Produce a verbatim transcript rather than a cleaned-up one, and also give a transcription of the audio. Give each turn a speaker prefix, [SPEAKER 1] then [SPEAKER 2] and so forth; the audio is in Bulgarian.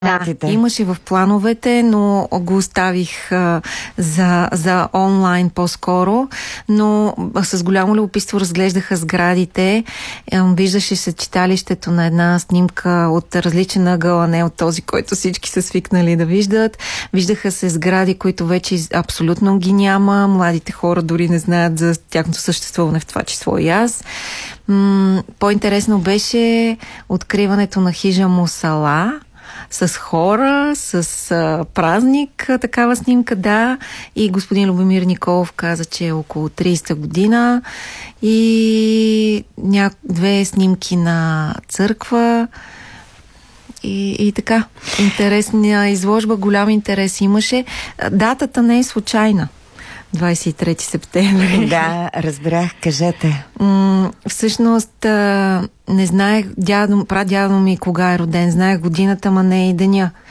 [SPEAKER 1] Да, имаше в плановете, но го оставих а, за, за онлайн по-скоро, но с голямо любопитство разглеждаха сградите. Виждаше се читалището на една снимка от различен ъгъл, а не от този, който всички са свикнали да виждат. Виждаха се сгради, които вече абсолютно ги няма. Младите хора дори не знаят за тяхното съществуване, в това число и аз. М- по-интересно беше откриването на хижа Мусала, с хора, с а, празник, а, такава снимка, да. И господин Любомир Николов каза, че е около тридесета година. И ня... две снимки на църква. И, и така. Интересна изложба, голям интерес имаше. Датата не е случайна. двадесет и трети септември.
[SPEAKER 2] Да, разбрах, кажете.
[SPEAKER 1] М- всъщност а, не знаех дядо, прадядо ми кога е роден, знаех годината, ма не и деня.